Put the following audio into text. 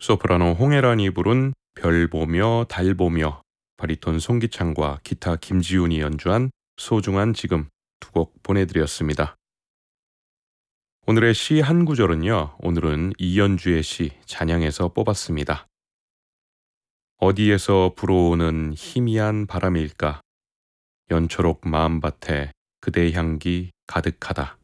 소프라노 홍혜란이 부른 별 보며 달 보며, 바리톤 송기창과 기타 김지훈이 연주한 소중한 지금 두 곡 보내드렸습니다. 오늘의 시 한 구절은요, 오늘은 이연주의 시 잔향에서 뽑았습니다. 어디에서 불어오는 희미한 바람일까? 연초록 마음밭에 그대 향기 가득하다.